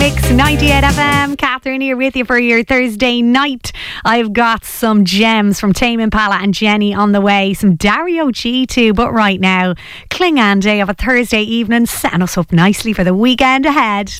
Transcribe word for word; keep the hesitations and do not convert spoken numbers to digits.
Mix ninety-eight F M. Catherine here with you for your Thursday night. I've got some gems from Tame Impala and Jenny on the way. Some Dario G too. But right now, Klingan Day of a Thursday evening, setting us up nicely for the weekend ahead.